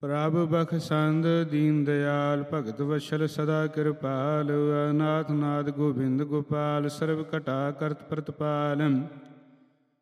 ਪ੍ਰਭ ਬਖਸ਼ੰਦ ਦੀਨ ਦਿਆਲ, ਭਗਤ ਵਸ਼ਲ ਸਦਾ ਕਿਰਪਾਲ। ਅਨਾਥ ਨਾਥ ਗੋਬਿੰਦ ਗੋਪਾਲ, ਸਰਬ ਘਟਾ ਕਰਤ ਪ੍ਰਤਪਾਲ।